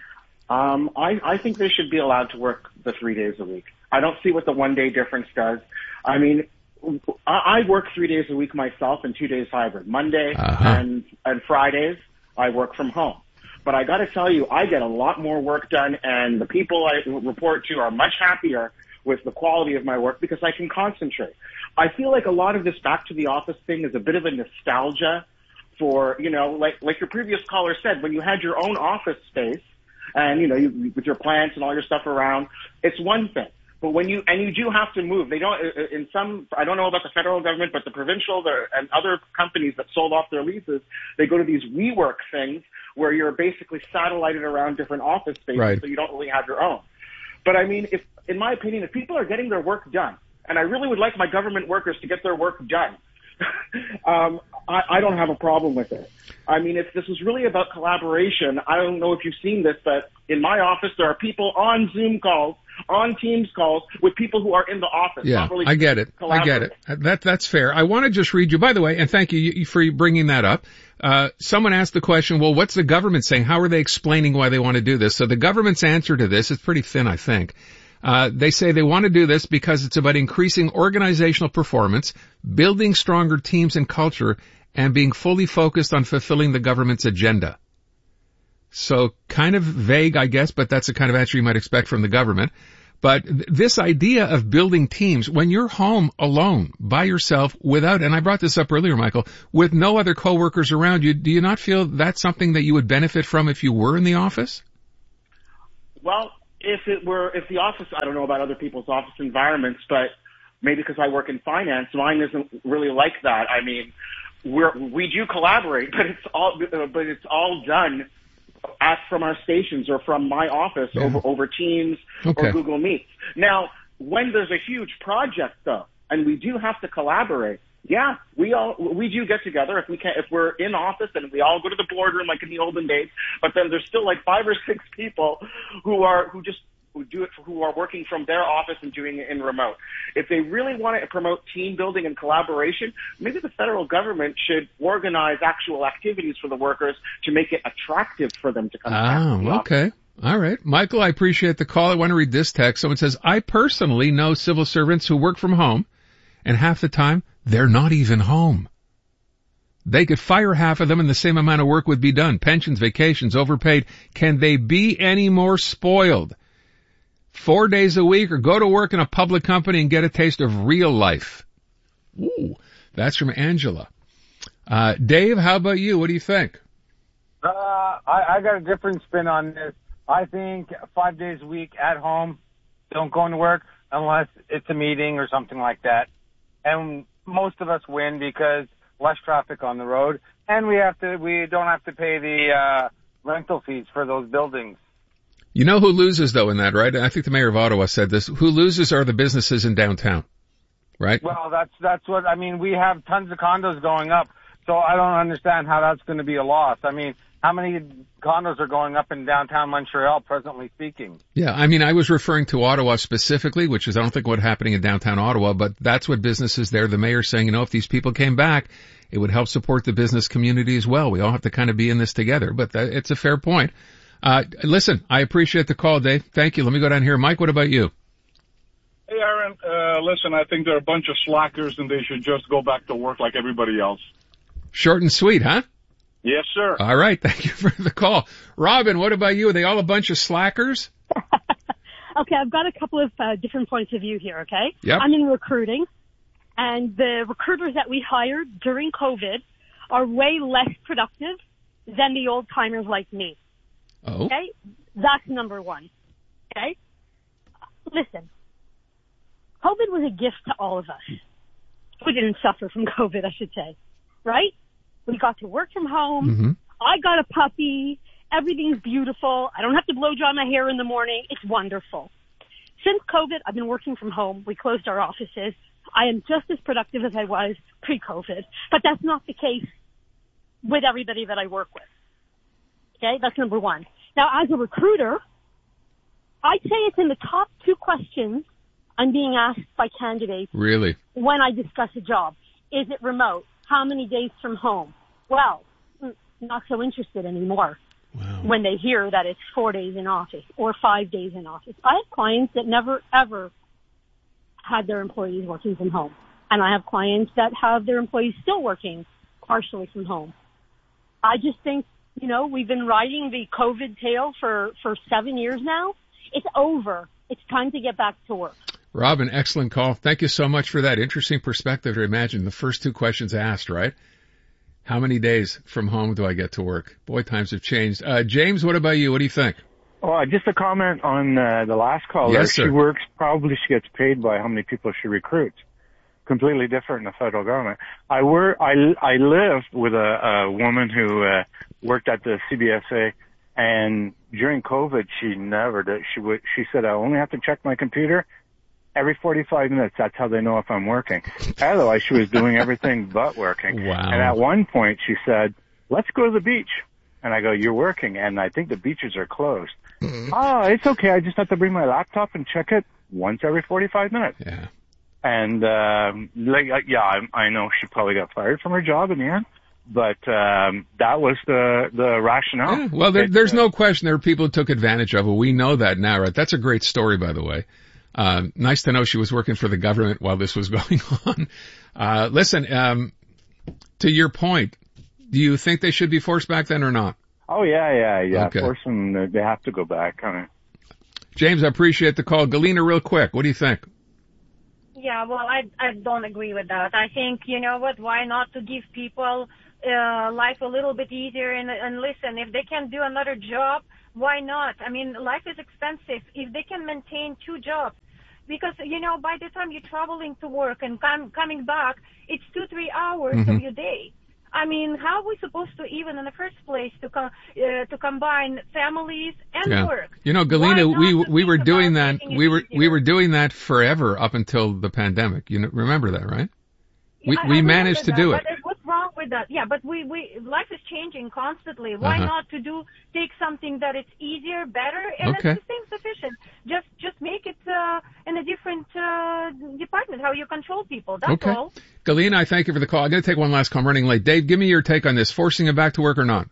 I think they should be allowed to work the 3 days a week. I don't see what the 1 day difference does. I mean, I work 3 days a week myself and 2 days hybrid. Monday and Fridays, I work from home. But I got to tell you, I get a lot more work done, and the people I report to are much happier with the quality of my work because I can concentrate. I feel like a lot of this back to the office thing is a bit of a nostalgia for, like your previous caller said, when you had your own office space and, you, with your plants and all your stuff around, it's one thing. But when you do have to move, they don't, in some, I don't know about the federal government, but the provincial and other companies that sold off their leases, they go to these WeWork things where you're basically satellited around different office spaces, right. So you don't really have your own. But I mean, in my opinion, if people are getting their work done, and I really would like my government workers to get their work done, I don't have a problem with it. I mean, if this is really about collaboration, I don't know if you've seen this, but In my office, there are people on Zoom calls, on Teams calls with people who are in the office. Yeah, not really I get it. That's fair. I want to just read you, by the way, and thank you for bringing that up. Someone asked the question, well, what's the government saying? How are they explaining why they want to do this? So the government's answer to this is pretty thin, I think. They say they want to do this because it's about increasing organizational performance, building stronger teams and culture, and being fully focused on fulfilling the government's agenda. So kind of vague, I guess, but that's the kind of answer you might expect from the government. But this idea of building teams, when you're home alone, by yourself, without, and I brought this up earlier, Michael, with no other coworkers around you, do you not feel that's something that you would benefit from if you were in the office? Well, if the office, I don't know about other people's office environments, but maybe because I work in finance, mine isn't really like that. I mean, we do collaborate, but it's all done from our stations or from my office over Teams or Google Meet. Now, when there's a huge project though, and we do have to collaborate, yeah, we do get together if we're in office and we all go to the boardroom like in the olden days, but then there's still like 5 or 6 people who are working from their office and doing it in remote. If they really want to promote team building and collaboration, maybe the federal government should organize actual activities for the workers to make it attractive for them to come back. Oh, okay. All right. Michael, I appreciate the call. I want to read this text. Someone says, I personally know civil servants who work from home, and half the time, they're not even home. They could fire half of them and the same amount of work would be done. Pensions, vacations, overpaid. Can they be any more spoiled? 4 days a week or go to work in a public company and get a taste of real life. Ooh, that's from Angela. Dave, how about you? What do you think? I got a different spin on this. I think 5 days a week at home, don't go into work unless it's a meeting or something like that. And most of us win because less traffic on the road, and we don't have to pay the rental fees for those buildings. You know who loses though in that, right? I think the mayor of Ottawa said this. Who loses are the businesses in downtown, right? Well, that's what I mean. We have tons of condos going up, so I don't understand how that's going to be a loss. I mean, how many condos are going up in downtown Montreal, presently speaking? Yeah, I mean, I was referring to Ottawa specifically, which is I don't think what's happening in downtown Ottawa, but that's what businesses there. The mayor's saying, you know, if these people came back, it would help support the business community as well. We all have to kind of be in this together, but it's a fair point. Listen, I appreciate the call, Dave. Thank you. Let me go down here. Mike, what about you? Hey, Aaron, listen, I think they're a bunch of slackers and they should just go back to work like everybody else. Short and sweet, huh? Yes, sir. All right. Thank you for the call. Robin, what about you? Are they all a bunch of slackers? Okay, I've got a couple of different points of view here, okay? Yep. I'm in recruiting, and the recruiters that we hired during COVID are way less productive than the old-timers like me. Oh. Okay? That's number one. Okay? Listen, COVID was a gift to all of us. We didn't suffer from COVID, I should say. Right? We got to work from home. Mm-hmm. I got a puppy. Everything's beautiful. I don't have to blow dry my hair in the morning. It's wonderful. Since COVID, I've been working from home. We closed our offices. I am just as productive as I was pre-COVID. But that's not the case with everybody that I work with. Okay? That's number one. Now, as a recruiter, I'd say it's in the top 2 questions I'm being asked by candidates. Really? When I discuss a job. Is it remote? How many days from home? Well, not so interested anymore. Wow. When they hear that it's 4 days in office or 5 days in office. I have clients that never, ever had their employees working from home. And I have clients that have their employees still working partially from home. I just think, you know, we've been riding the COVID tail for 7 years now. It's over. It's time to get back to work. Robin, excellent call. Thank you so much for that interesting perspective to imagine. The first 2 questions asked, right? How many days from home do I get to work? Boy, times have changed. James, what about you? What do you think? Oh, just a comment on the last caller. Yes, sir. She works, probably she gets paid by how many people she recruits. Completely different in the federal government. I lived with a woman who worked at the CBSA, and during COVID, she never did. She said, I only have to check my computer every 45 minutes. That's how they know if I'm working. Otherwise, she was doing everything but working. Wow. And at one point, she said, let's go to the beach. And I go, you're working, and I think the beaches are closed. Oh, it's okay. I just have to bring my laptop and check it once every 45 minutes. Yeah. And, I know she probably got fired from her job in the end, but, that was the rationale. Yeah. Well, there's no question there were people who took advantage of it. We know that now, right? That's a great story, by the way. Nice to know she was working for the government while this was going on. Listen, to your point, do you think they should be forced back then or not? Oh, yeah. Okay. Force them, they have to go back, kind of. James, I appreciate the call. Galina, real quick, what do you think? Yeah, well, I don't agree with that. I think, you know what, why not to give people life a little bit easier and listen, if they can do another job, why not? I mean, life is expensive. If they can maintain 2 jobs, because, you know, by the time you're traveling to work and coming back, it's 2-3 hours of your day. I mean, how are we supposed to even in the first place to combine families and work? You know, Galina, we were doing that. We were doing that forever up until the pandemic. You know, remember that, right? We managed to do it. But what's wrong with that? Yeah, but life is changing constantly. Why not take something that is easier, better, and it's the same sufficient. Just make it in a different department, how you control people. That's all. Galina, I thank you for the call. I'm going to take one last call. I'm running late. Dave, give me your take on this. Forcing him back to work or not?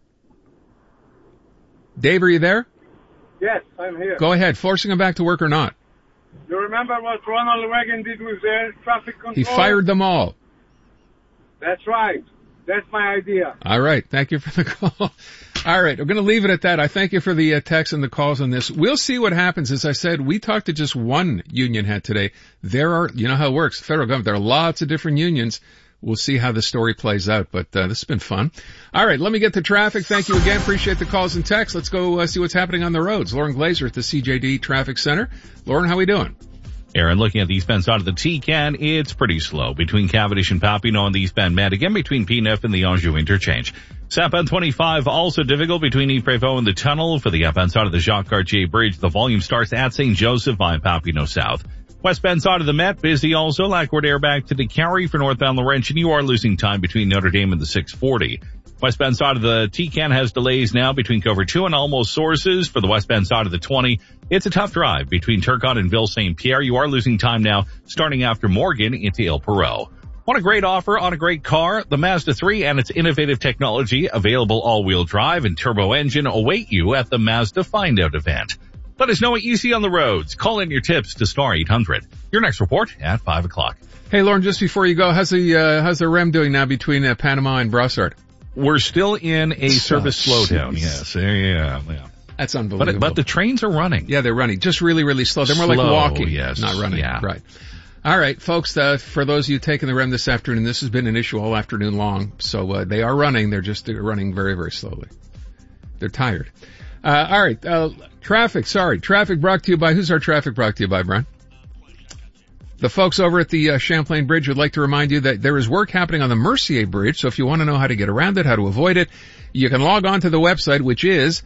Dave, are you there? Yes, I'm here. Go ahead. Forcing him back to work or not? You remember what Ronald Reagan did with air traffic control? He fired them all. That's right. That's my idea. All right. Thank you for the call. All right. We're going to leave it at that. I thank you for the text and the calls on this. We'll see what happens. As I said, we talked to just one union head today. There are, you know how it works, the federal government, there are lots of different unions. We'll see how the story plays out, but this has been fun. All right, let me get to traffic. Thank you again. Appreciate the calls and texts. Let's go see what's happening on the roads. Lauren Glazer at the CJD Traffic Center. Lauren, how we doing? Aaron, looking at the eastbound side of the T-Can, it's pretty slow between Cavendish and Papineau on the eastbound Madigan, between P9 and the Anjou interchange. Southbound 25 also difficult between Ypres-Prévost and the tunnel. For the outbound side of the Jacques Cartier Bridge, the volume starts at St. Joseph by Papineau South. Westbound side of the Met, busy also. Lac-Courte Airback to DeCarry for northbound Laurentian. You are losing time between Notre Dame and the 640. Westbound side of the T-Can has delays now between Cover 2 and Almost Sources. For the westbound side of the 20, it's a tough drive between Turcotte and Ville-Saint-Pierre. You are losing time now starting after Morgan into Il Perrot. Want a great offer on a great car? The Mazda 3 and its innovative technology, available all-wheel drive and turbo engine, await you at the Mazda Find Out event. Let us know what you see on the roads. Call in your tips to star 800. Your next report at 5 o'clock. Hey, Lauren, just before you go, how's the REM doing now between Panama and Brossard? We're still in a service slowdown. Yes. Yeah. That's unbelievable. But the trains are running. Yeah, they're running. Just really, really slow. They're more like walking. Yes. Not running. Yeah. Right. All right, folks, for those of you taking the REM this afternoon, this has been an issue all afternoon long. So, they are running. They're running very, very slowly. They're tired. All right. Traffic brought to you by, who's our traffic brought to you by, Brian? The folks over at the Champlain Bridge would like to remind you that there is work happening on the Mercier Bridge, so if you want to know how to get around it, how to avoid it, you can log on to the website, which is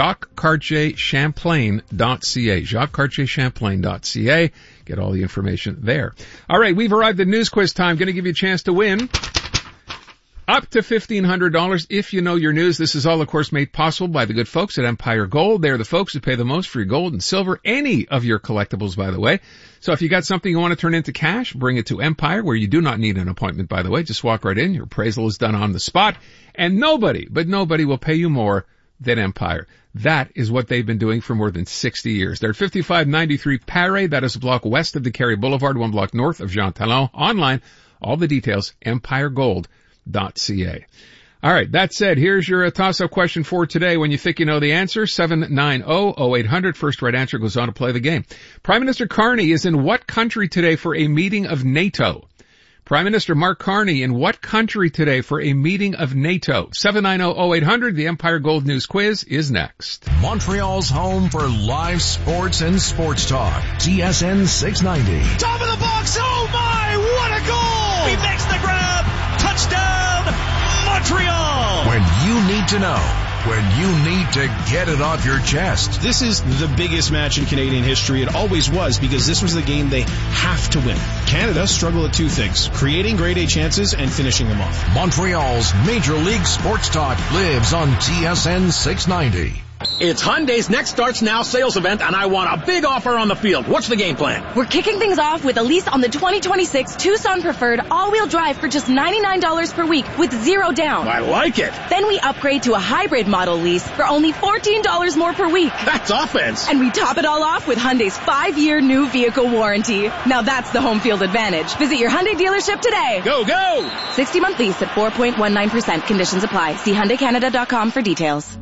JacquesCartierChamplain.ca, JacquesCartierChamplain.ca. Get all the information there. All right, we've arrived at News Quiz time. Going to give you a chance to win up to $1,500 if you know your news. This is all, of course, made possible by the good folks at Empire Gold. They're the folks who pay the most for your gold and silver, any of your collectibles, by the way. So if you got something you want to turn into cash, bring it to Empire, where you do not need an appointment, by the way. Just walk right in. Your appraisal is done on the spot. And nobody will pay you more than Empire. That is what they've been doing for more than 60 years. They're at 5593 Paris. That is a block west of the Carey Boulevard, 1 block north of Jean Talon. Online, all the details, empiregold.ca. All right, that said, here's your toss-up question for today. When you think you know the answer, 790-0800. First right answer goes on to play the game. Prime Minister Carney is in what country today for a meeting of NATO? Prime Minister Mark Carney in what country today for a meeting of NATO? 790-0800. The Empire Gold News Quiz is next. Montreal's home for live sports and sports talk. TSN 690. Top of the box. Oh my, what a goal! He makes the grab. Touchdown, Montreal! When you need to know. when you need to get it off your chest. This is the biggest match in Canadian history. It always was, because this was the game they have to win. Canada struggle at two things: creating grade A chances and finishing them off. Montreal's Major League Sports Talk lives on TSN 690. It's Hyundai's Next Starts Now sales event, and I want a big offer on the field. What's the game plan? We're kicking things off with a lease on the 2026 Tucson Preferred all-wheel drive for just $99 per week with zero down. I like it. Then we upgrade to a hybrid model lease for only $14 more per week. That's offense. And we top it all off with Hyundai's 5-year new vehicle warranty. Now that's the home field advantage. Visit your Hyundai dealership today. Go, go! 60-month lease at 4.19%. Conditions apply. See HyundaiCanada.com for details.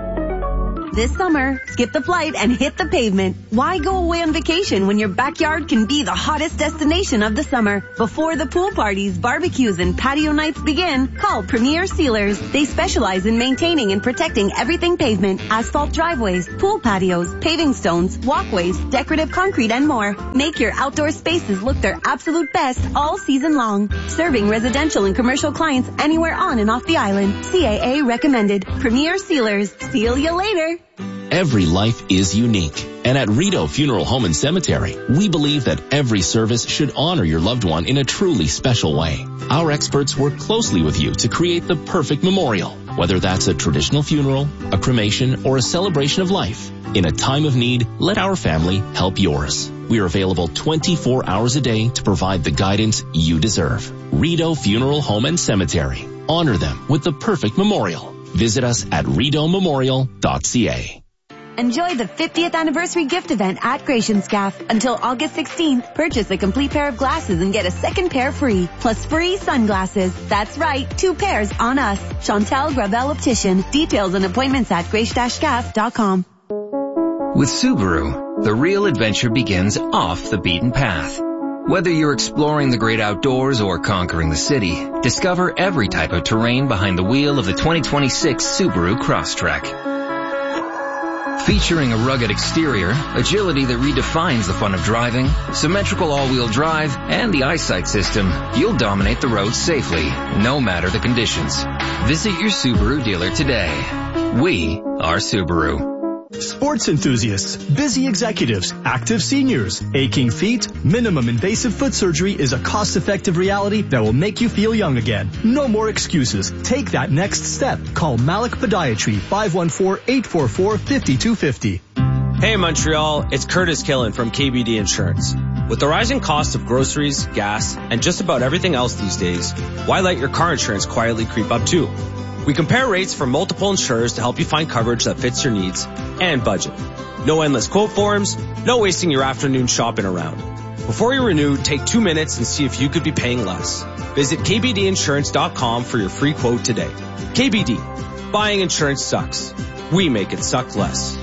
This summer, skip the flight and hit the pavement. Why go away on vacation when your backyard can be the hottest destination of the summer? Before the pool parties, barbecues, and patio nights begin, call Premier Sealers. They specialize in maintaining and protecting everything pavement, asphalt driveways, pool patios, paving stones, walkways, decorative concrete, and more. Make your outdoor spaces look their absolute best all season long. Serving residential and commercial clients anywhere on and off the island. CAA recommended. Premier Sealers. Seal you later. Every life is unique. And at Rideau Funeral Home and Cemetery, we believe that every service should honor your loved one in a truly special way. Our experts work closely with you to create the perfect memorial, whether that's a traditional funeral, a cremation, or a celebration of life. In a time of need, let our family help yours. We are available 24 hours a day to provide the guidance you deserve. Rideau Funeral Home and Cemetery. Honor them with the perfect memorial. Visit us at rideaumemorial.ca. Enjoy the 50th anniversary gift event at Gratianscaf. Until August 16th, purchase a complete pair of glasses and get a second pair free, plus free sunglasses. That's right, 2 pairs on us. Chantal Gravel Optician. Details and appointments at grace-scaf.com. With Subaru, the real adventure begins off the beaten path. Whether you're exploring the great outdoors or conquering the city, discover every type of terrain behind the wheel of the 2026 Subaru Crosstrek. Featuring a rugged exterior, agility that redefines the fun of driving, symmetrical all-wheel drive, and the eyesight system, you'll dominate the roads safely, no matter the conditions. Visit your Subaru dealer today. We are Subaru. Sports enthusiasts, busy executives, active seniors, aching feet, minimum invasive foot surgery is a cost-effective reality that will make you feel young again. No more excuses. Take that next step. Call Malik Podiatry, 514-844-5250. Hey Montreal, it's Curtis Killen from KBD Insurance. With the rising cost of groceries, gas, and just about everything else these days, why let your car insurance quietly creep up too? We compare rates from multiple insurers to help you find coverage that fits your needs and budget. No endless quote forms, no wasting your afternoon shopping around. Before you renew, take 2 minutes and see if you could be paying less. Visit kbdinsurance.com for your free quote today. KBD. Buying insurance sucks. We make it suck less.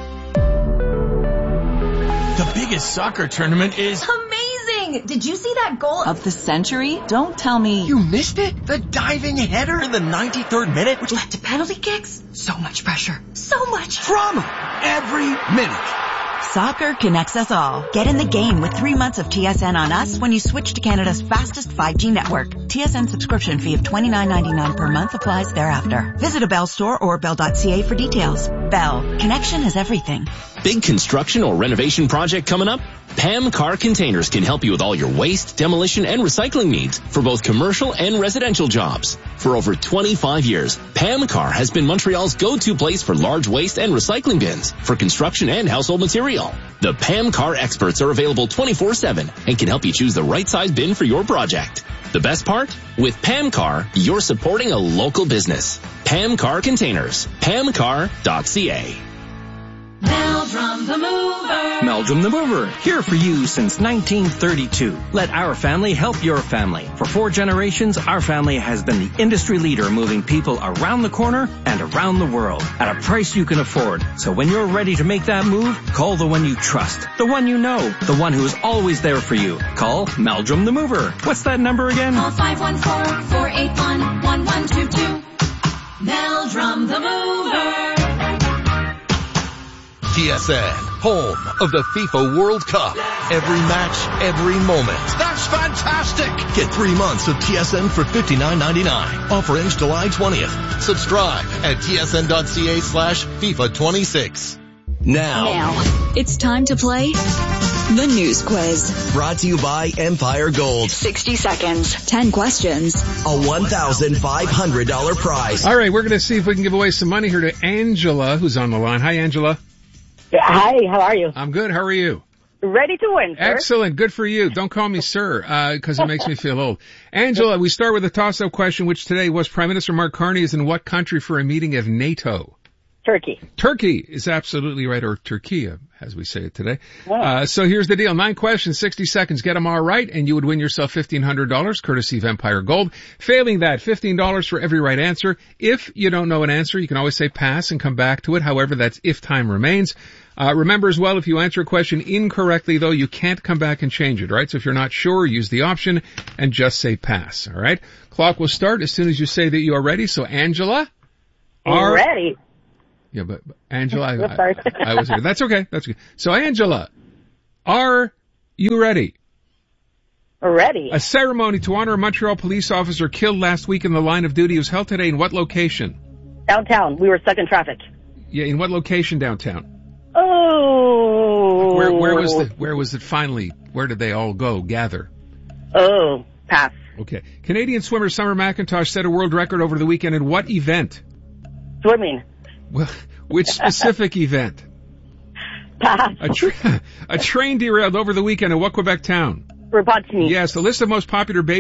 The biggest soccer tournament is amazing! Did you see that goal of the century? Don't tell me you missed it. The diving header in the 93rd minute, which led to penalty kicks. So much pressure. So much drama. Every minute. Soccer connects us all. Get in the game with 3 months of TSN on us when you switch to Canada's fastest 5G network. TSN subscription fee of $29.99 per month applies thereafter. Visit a Bell store or bell.ca for details. Bell. Connection is everything. Big construction or renovation project coming up? Pam Car Containers can help you with all your waste, demolition, and recycling needs for both commercial and residential jobs. For over 25 years, Pam Car has been Montreal's go-to place for large waste and recycling bins for construction and household material. The Pam Car experts are available 24/7 and can help you choose the right size bin for your project. The best part? With Pam Car, you're supporting a local business. Pam Car Containers. PamCar.ca. Meldrum the Mover. Meldrum the Mover, here for you since 1932. Let our family help your family. For 4 generations, our family has been the industry leader moving people around the corner and around the world at a price you can afford. So when you're ready to make that move, call the one you trust, the one you know, the one who is always there for you. Call Meldrum the Mover. What's that number again? Call 514-481-1122. Meldrum the Mover. TSN home of the FIFA World Cup. Every match, every moment. That's fantastic. Get 3 months of TSN for $59.99. Offer ends July 20th. Subscribe at tsn.ca/FIFA26. Now, it's time to play the news quiz. Brought to you by Empire Gold. 60 seconds. 10 questions. A $1,500 prize. All right, we're going to see if we can give away some money here to Angela, who's on the line. Hi, Angela. Hi, how are you? I'm good. How are you? Ready to win, sir. Excellent. Good for you. Don't call me sir, because it makes me feel old. Angela, we start with a toss-up question, which today was Prime Minister Mark Carney is in what country for a meeting of NATO? Turkey. Turkey is absolutely right, or Turkey, as we say it today. Wow. So here's the deal. 9 questions, 60 seconds. Get them all right, and you would win yourself $1,500, courtesy of Empire Gold. Failing that, $15 for every right answer. If you don't know an answer, you can always say pass and come back to it. However, that's if time remains. Remember as well, if you answer a question incorrectly, though, you can't come back and change it, right? So if you're not sure, use the option and just say pass, all right? Clock will start as soon as you say that you are ready. So, Angela? I'm ready. Yeah, but Angela, I was here. That's okay. That's okay. So, Angela, are you ready? Ready. A ceremony to honor a Montreal police officer killed last week in the line of duty was held today in what location? Downtown. We were stuck in traffic. Yeah, in what location downtown? Oh. Where was it finally? Where did they all go, gather? Oh, pass. Okay. Canadian swimmer Summer McIntosh set a world record over the weekend in what event? Swimming. Well, which specific event? Pass. A train derailed over the weekend in what Quebec town? Repentigny. Yes, the list of most popular